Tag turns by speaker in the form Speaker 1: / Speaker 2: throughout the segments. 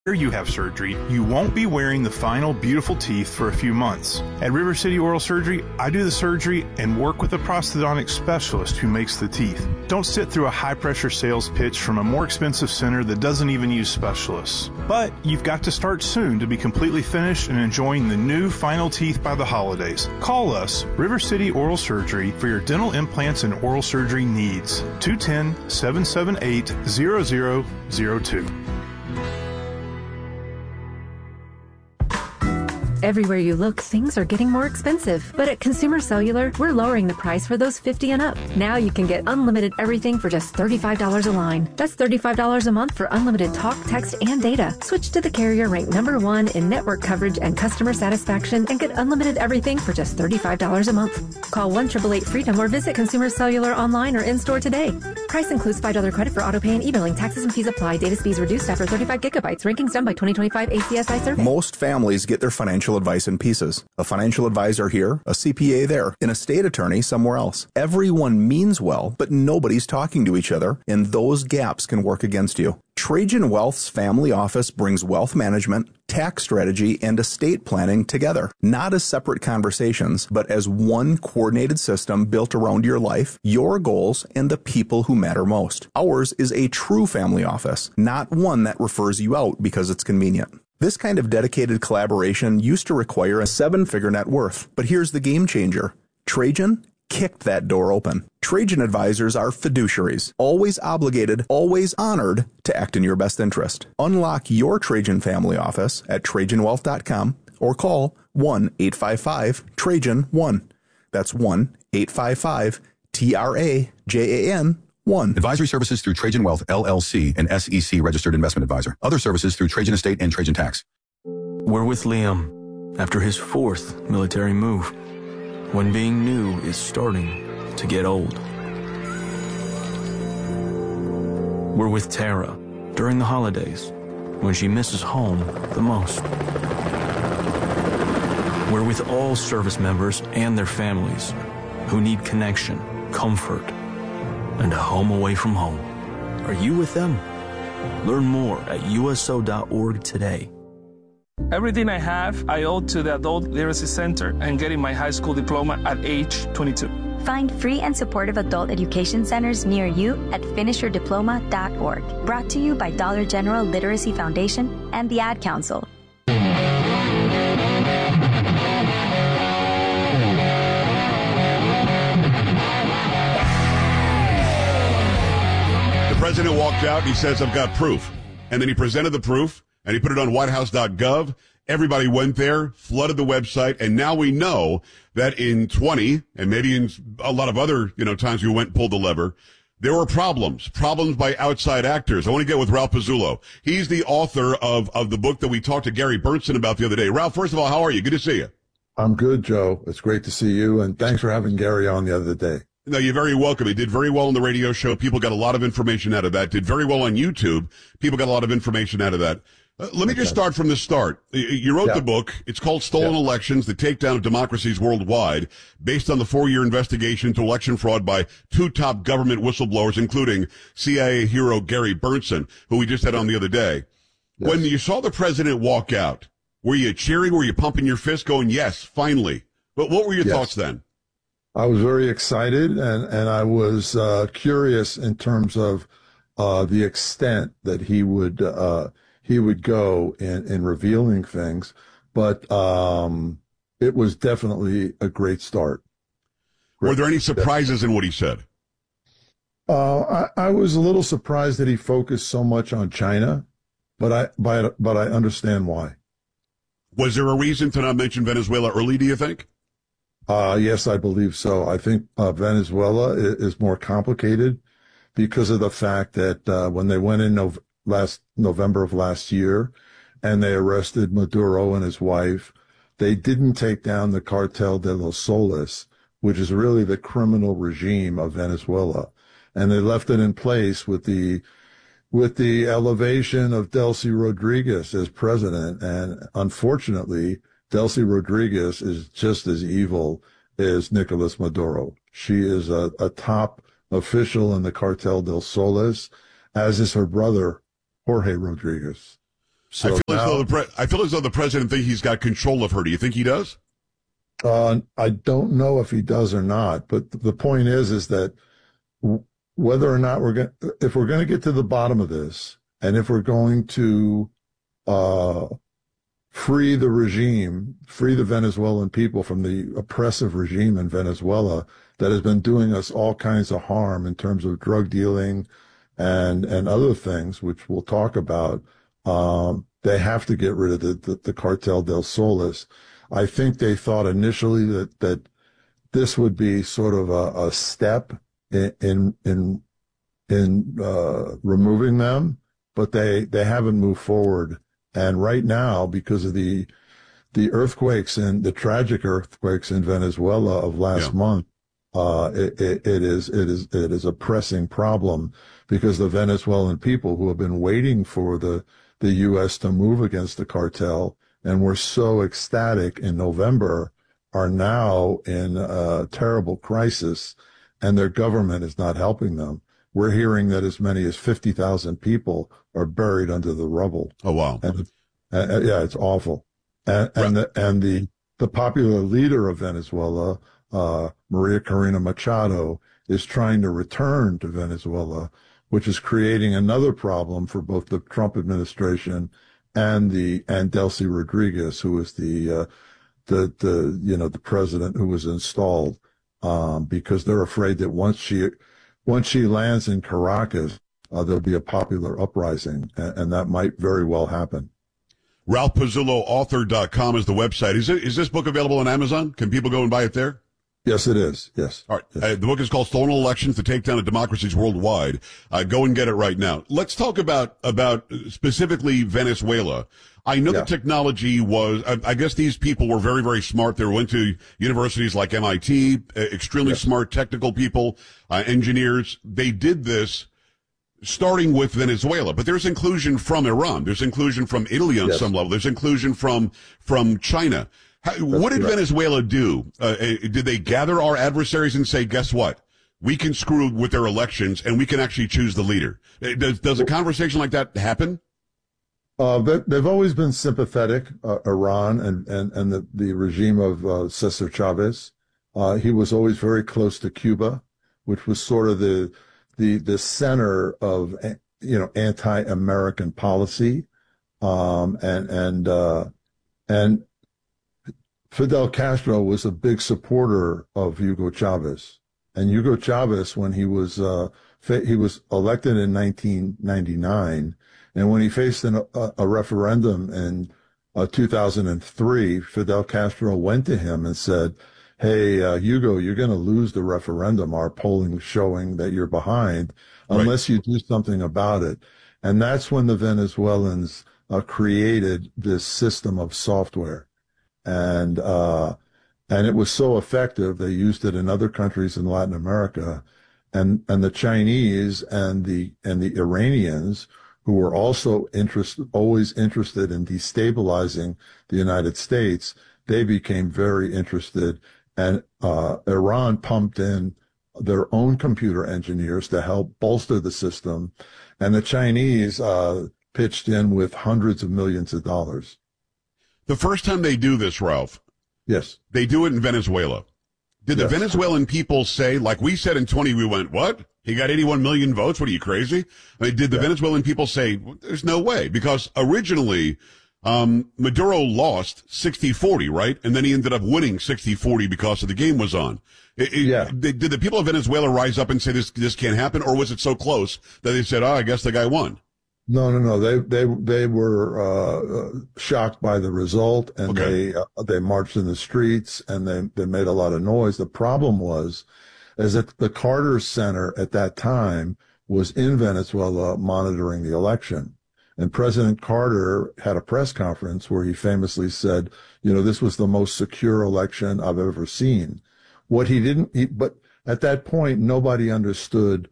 Speaker 1: After you have surgery, you won't be wearing the final beautiful teeth for a few months. At River City Oral Surgery, I do the surgery and work with a prosthodontic specialist who makes the teeth. Don't sit through a high-pressure sales pitch from a more expensive center that doesn't even use specialists. But you've got to start soon to be completely finished and enjoying the new final teeth by the holidays. Call us, River City Oral Surgery, for your dental implants and oral surgery needs. 210-778-0002.
Speaker 2: Everywhere you look, things are getting more expensive. But at Consumer Cellular, we're lowering the price for those 50 and up. Now you can get unlimited everything for just $35 a line. That's $35 a month for unlimited talk, text, and data. Switch to the carrier ranked #1 in network coverage and customer satisfaction and get unlimited everything for just $35 a month. Call 1-888-FREEDOM or visit Consumer Cellular online or in-store today. Price includes $5 credit for autopay and e-billing. Taxes and fees apply. Data speeds reduced after 35 gigabytes. Rankings done by 2025 ACSI survey.
Speaker 3: Most families get their financial advice in pieces. A financial advisor here, a CPA there, an estate attorney somewhere else. Everyone means well, but nobody's talking to each other, and those gaps can work against you. Trajan Wealth's family office brings wealth management, tax strategy, and estate planning together, not as separate conversations, but as one coordinated system built around your life, your goals, and the people who matter most. Ours is a true family office, not one that refers you out because it's convenient. This kind of dedicated collaboration used to require a 7-figure net worth, but here's the game changer. Trajan kicked that door open. Trajan advisors are fiduciaries, always obligated, always honored to act in your best interest. Unlock your Trajan family office at TrajanWealth.com or call 1-855-TRAJAN-1. That's 1-855-TRAJAN-1.
Speaker 4: Advisory services through Trajan Wealth, LLC, an SEC registered investment advisor. Other services through Trajan Estate and Trajan Tax.
Speaker 5: We're with Liam after his 4th military move, when being new is starting to get old. We're with Tara during the holidays, when she misses home the most. We're with all service members and their families who need connection, comfort, and a home away from home. Are you with them? Learn more at USO.org today.
Speaker 6: Everything I have, I owe to the Adult Literacy Center and getting my high school diploma at age 22.
Speaker 7: Find free and supportive adult education centers near you at finishyourdiploma.org. Brought to you by Dollar General Literacy Foundation and the Ad Council.
Speaker 8: The president walked out and he says, I've got proof. And then he presented the proof and he put it on whitehouse.gov. Everybody went there, flooded the website, and now we know that in 20, and maybe in a lot of other, times we went and pulled the lever, there were problems by outside actors. I want to get with Ralph Pizzullo. He's the author of the book that we talked to Gary Bernstein about the other day. Ralph, first of all, how are you? Good to see you.
Speaker 9: I'm good, Joe. It's great to see you, and thanks for having Gary on the other day.
Speaker 8: No, you're very welcome. He did very well on the radio show. People got a lot of information out of that. Did very well on YouTube. People got a lot of information out of that. Let me just start from the start. You wrote the book. It's called Stolen Elections, The Takedown of Democracies Worldwide, based on the 4-year investigation into election fraud by 2 top government whistleblowers, including CIA hero Gary Bernstein, who we just had on the other day. Yes. When you saw the president walk out, were you cheering? Were you pumping your fist going, yes, finally? But what were your thoughts then?
Speaker 9: I was very excited, and I was curious in terms of the extent that he would go in revealing things, but it was definitely a great start.
Speaker 8: Were there any surprises in what he said?
Speaker 9: I was a little surprised that he focused so much on China, but I understand why.
Speaker 8: Was there a reason to not mention Venezuela early, do you think?
Speaker 9: Yes, I believe so. I think Venezuela is more complicated because of the fact that when they went in November of last year and they arrested Maduro and his wife, they didn't take down the Cartel de los Soles, which is really the criminal regime of Venezuela. And they left it in place with the elevation of Delcy Rodriguez as president. And unfortunately, Delcy Rodriguez is just as evil as Nicolas Maduro. She is a top official in the Cartel del Soles, as is her brother, Jorge Rodriguez. So
Speaker 8: I feel as though the president thinks he's got control of her. Do you think he does?
Speaker 9: I don't know if he does or not, but the point is that whether or not if we're going to get to the bottom of this, and if we're going to free the Venezuelan people from the oppressive regime in Venezuela that has been doing us all kinds of harm in terms of drug dealing and other things, which we'll talk about, they have to get rid of the Cartel del Soles. I think they thought initially that this would be sort of a step in removing them, but they haven't moved forward. And right now, because of the earthquakes and the tragic earthquakes in Venezuela of last month, it is a pressing problem, because the Venezuelan people who have been waiting for the U.S. to move against the cartel and were so ecstatic in November are now in a terrible crisis, and their government is not helping them. We're hearing that as many as 50,000 people are buried under the rubble.
Speaker 8: Oh, wow.
Speaker 9: And yeah, it's awful. And the popular leader of Venezuela, Maria Corina Machado, is trying to return to Venezuela, which is creating another problem for both the Trump administration and Delcy Rodriguez, who is the president who was installed, because they're afraid that once she lands in Caracas, there'll be a popular uprising, and that might very well happen.
Speaker 8: RalphPizzulloAuthor.com is the website. Is this book available on Amazon? Can people go and buy it there?
Speaker 9: Yes, it is. Yes.
Speaker 8: All right.
Speaker 9: Yes.
Speaker 8: The book is called Stolen Elections: The Takedown of Democracies Worldwide. Go and get it right now. Let's talk about specifically Venezuela. I know the technology was, I guess these people were very, very smart. They went to universities like MIT, extremely smart technical people, engineers. They did this starting with Venezuela, but there's inclusion from Iran. There's inclusion from Italy on some level. There's inclusion from China. What did Venezuela do? Did they gather our adversaries and say, guess what? We can screw with their elections and we can actually choose the leader? Does a conversation like that happen?
Speaker 9: They've always been sympathetic, Iran and the regime of Cesar Chavez. He was always very close to Cuba, which was sort of the center of, anti-American policy. And Fidel Castro was a big supporter of Hugo Chavez. And Hugo Chavez, when he was elected in 1999, and when he faced a referendum in 2003, Fidel Castro went to him and said, hey, Hugo, you're going to lose the referendum. Our polling showing that you're behind unless you do something about it. And that's when the Venezuelans created this system of software. And it was so effective, they used it in other countries in Latin America. And the Chinese and the Iranians, who were also always interested in destabilizing the United States, they became very interested. And Iran pumped in their own computer engineers to help bolster the system. And the Chinese pitched in with hundreds of millions of dollars.
Speaker 8: The first time they do this, Ralph,
Speaker 9: yes,
Speaker 8: they do it in Venezuela. Did the Venezuelan people say, like we said in 20, we went, what? He got 81 million votes? What are you, crazy? I mean, did the Venezuelan people say, there's no way? Because originally, Maduro lost 60-40, right? And then he ended up winning 60-40 because the game was on. Did the people of Venezuela rise up and say this can't happen? Or was it so close that they said, I guess the guy won?
Speaker 9: No. They were shocked by the result, and they marched in the streets, and they made a lot of noise. The problem is that the Carter Center at that time was in Venezuela monitoring the election. And President Carter had a press conference where he famously said, this was the most secure election I've ever seen. But at that point, nobody understood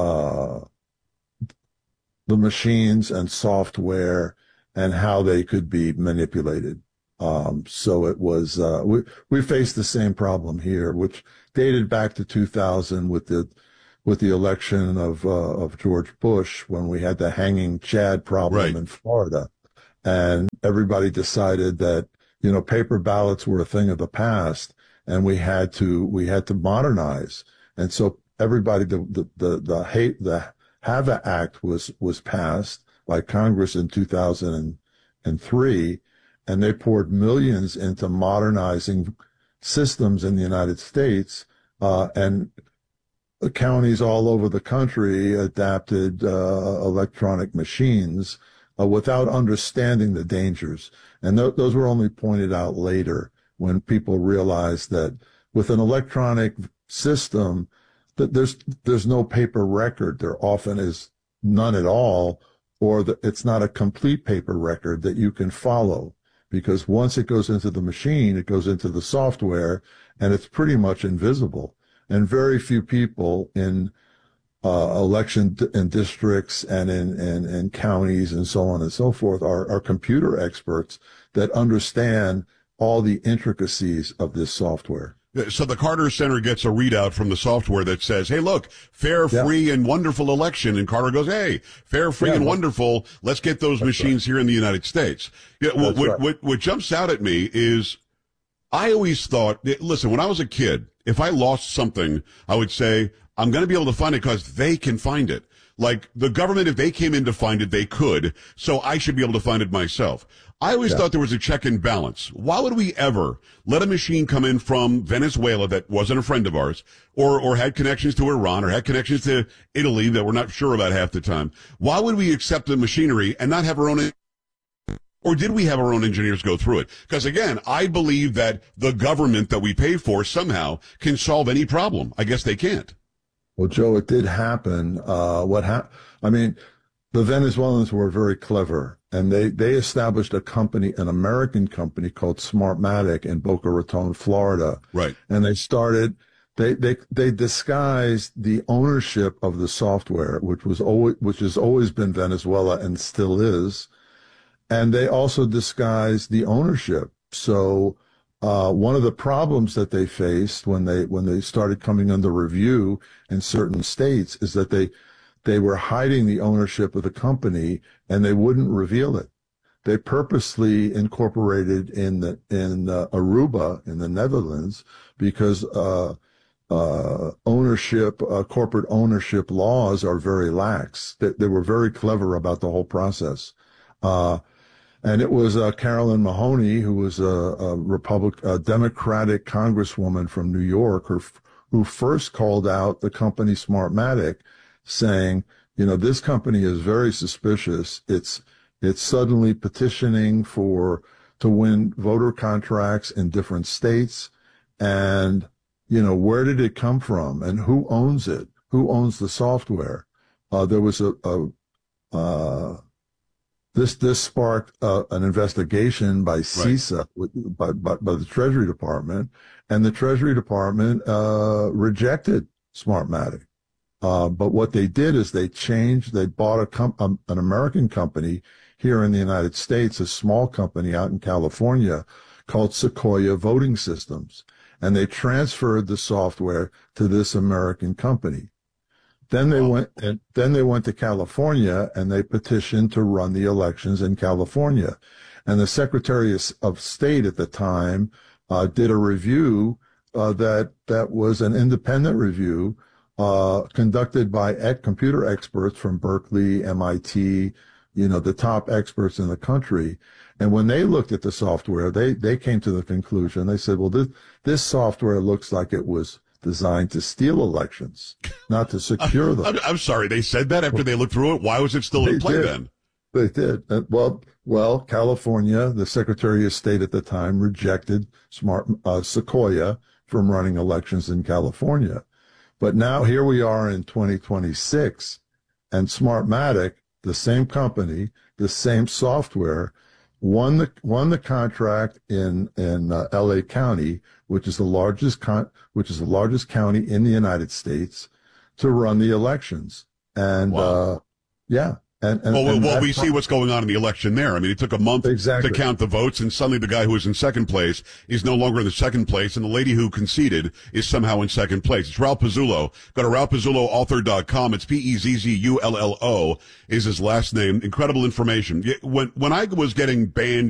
Speaker 9: the machines and software and how they could be manipulated. So it was, we faced the same problem here, which dated back to 2000 with the election of George Bush, when we had the hanging Chad problem in Florida. and everybody decided that, paper ballots were a thing of the past, and we had to modernize. And so everybody, the HAVA Act was passed by Congress in 2003, and they poured millions into modernizing systems in the United States, and counties all over the country adapted electronic machines without understanding the dangers. And those were only pointed out later when people realized that with an electronic system, that there's no paper record. There often is none at all, or it's not a complete paper record that you can follow, because once it goes into the machine, it goes into the software, and it's pretty much invisible. And very few people in election in districts and in counties and so on and so forth are computer experts that understand all the intricacies of this software.
Speaker 8: So the Carter Center gets a readout from the software that says, hey, look, fair, free, and wonderful election. And Carter goes, hey, fair, free, and wonderful. Let's get those machines here in the United States. Yeah, what jumps out at me is I always thought, listen, when I was a kid, if I lost something, I would say, I'm going to be able to find it because they can find it. Like the government, if they came in to find it, they could. So I should be able to find it myself. I always thought there was a check and balance. Why would we ever let a machine come in from Venezuela that wasn't a friend of ours, or had connections to Iran, or had connections to Italy that we're not sure about half the time? Why would we accept the machinery and not have our own, or did we have our own engineers go through it? Because again, I believe that the government that we pay for somehow can solve any problem. I guess they can't.
Speaker 9: Well, Joe, it did happen. I mean, the Venezuelans were very clever, and they established a company, an American company called Smartmatic in Boca Raton, Florida.
Speaker 8: Right.
Speaker 9: And they disguised the ownership of the software, which has always been Venezuela and still is. And they also disguised the ownership. So, one of the problems that they faced when they started coming under review in certain states is that they were hiding the ownership of the company, and they wouldn't reveal it. They purposely incorporated in Aruba in the Netherlands because corporate ownership laws are very lax. They were very clever about the whole process. And it was Carolyn Mahoney, who was a Democratic congresswoman from New York, who first called out the company Smartmatic, saying, this company is very suspicious. It's suddenly petitioning to win voter contracts in different states. And, where did it come from? And who owns it? Who owns the software? There was This sparked an investigation by CISA, by the Treasury Department, and the Treasury Department rejected Smartmatic. But what they did is they bought an American company here in the United States, a small company out in California called Sequoia Voting Systems, and they transferred the software to this American company. Then they went to California, and they petitioned to run the elections in California. And the Secretary of State at the time did a review that was an independent review conducted by computer experts from Berkeley, MIT, the top experts in the country. And when they looked at the software, they came to the conclusion. They said, well, this software looks like it was designed to steal elections, not to secure them.
Speaker 8: I'm sorry, they said that after they looked through it? Why was it still in play then?
Speaker 9: They did. Well, California, the Secretary of State at the time rejected Sequoia from running elections in California. But now here we are in 2026, and Smartmatic, the same company, the same software, won the contract in LA County, which is the largest county in the United States, to run the elections. And
Speaker 8: wow. Well, we see what's going on in the election there. I mean, it took a month to count the votes, and suddenly the guy who was in second place is no longer in the second place, and the lady who conceded is somehow in second place. It's Ralph Pizzullo. Go to ralphpizzulloauthor.com. It's Pezzullo is his last name. Incredible information. When I was getting banned